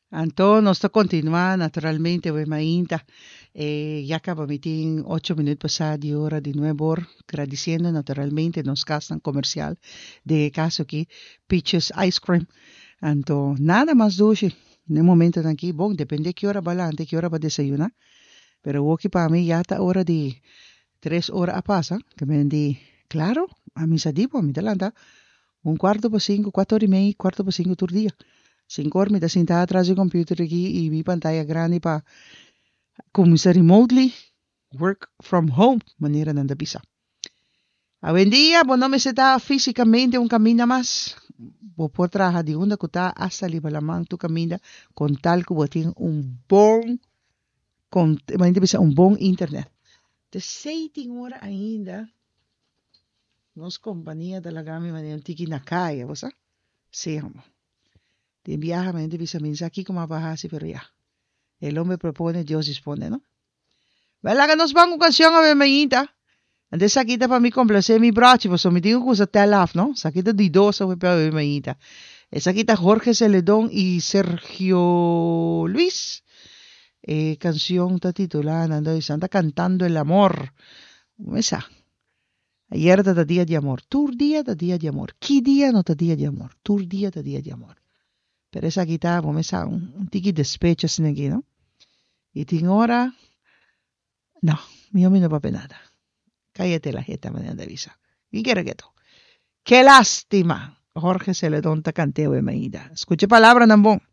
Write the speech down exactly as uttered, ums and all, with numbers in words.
Então, nós está continuando naturalmente, we mainta. Eh, ya acabamos em oito minutos passados de hora de nuevo, agradecendo naturalmente nos casas comercial de caso aqui, Peaches Ice Cream. Então, nada mais doce. No momento aqui, bom, depende de que hora vai ante que hora vai desayunar. Pero aqui para mim já está hora de três horas a passa, que me di, claro, a mim se dipo, a mim talanta, um quarto para cinco, quatro horas e meia, quarto para cinco todo dia. Cinco horas me da sentada atrás do computer aqui e mi pantalla grande para começar remotely, work from home, maneira não da bisa. Hoy en día, vos no me se está físicamente un camino más. Vos puedes trabajar de una cuta hasta Libalamán, tu camina con tal que vos tengas un bom, con, un bom internet. De zestien horas ainda, nos companhia da Lagami maneira tiki na caia, você? Sim, amor. De viaja, mas de visa mensa aqui como a bajasi, pero ya. El hombre propone, Dios dispone, ¿no? Vela que nos van con canción a ver mainta. Antes sakita para mi complacer mi brazo, pues me digo que usa telaf, ¿no? Sakita de dos a ver mainta. Sakita Jorge Celedón y Sergio Luis. Eh, canción está titulada, ando está cantando el amor. Esa. Ayer era día de amor. Tu día de día de amor. ¿Qué día no te día de amor? Tu día de día de amor. Pero esa guitarra, como esa, un, un tiki despecho sin aquí, ¿no? Y tengo ahora, no, mi hombre no va nada. Cállate la jeta, me de avisa. ¿Y qué regueto? ¡Qué lástima! Jorge Celedón te canteo en Maída. Escuche palabra, Nambón.